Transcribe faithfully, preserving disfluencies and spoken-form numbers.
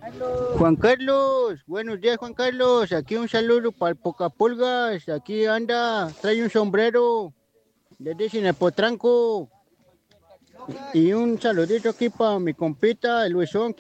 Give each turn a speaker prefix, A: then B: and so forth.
A: Juan Carlos, buenos días Juan Carlos, aquí un saludo para el Pocapulgas, aquí anda, trae un sombrero desde Cinepotranco y un saludito aquí para mi compita, el Luisón.